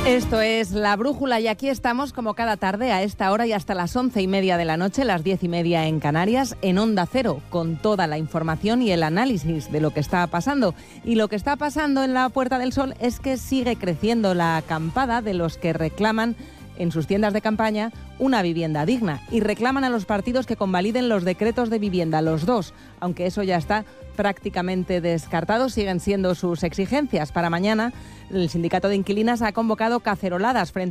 Esto es La Brújula y aquí estamos como cada tarde a esta hora y hasta las 11:30 de la noche, las 10:30 en Canarias, en Onda Cero, con toda la información y el análisis de lo que está pasando. Y lo que está pasando en la Puerta del Sol es que sigue creciendo la acampada de los que reclaman en sus tiendas de campaña una vivienda digna y reclaman a los partidos que convaliden los decretos de vivienda, los dos, aunque eso ya está prácticamente descartado, siguen siendo sus exigencias. Para mañana, el sindicato de inquilinas ha convocado caceroladas frente